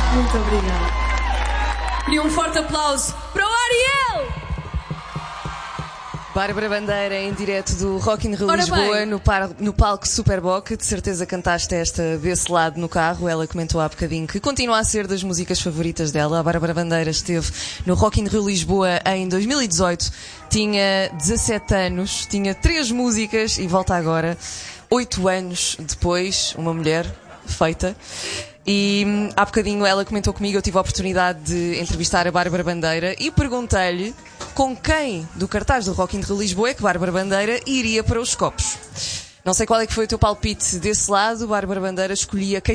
Muito obrigada. E um forte aplauso para o Ariel! Bárbara Bandeira em direto do Rock in Rio Lisboa, no palco Superboc. De certeza cantaste esta desse lado no carro. Ela comentou há bocadinho que continua a ser das músicas favoritas dela. A Bárbara Bandeira esteve no Rock in Rio Lisboa em 2018. Tinha 17 anos, tinha 3 músicas e volta agora, 8 anos depois, uma mulher feita. E há bocadinho ela comentou comigo, eu tive a oportunidade de entrevistar a Bárbara Bandeira e perguntei-lhe com quem do cartaz do Rock in Rio Lisboa é que Bárbara Bandeira iria para os copos. Não sei qual é que foi o teu palpite desse lado. Bárbara Bandeira escolhia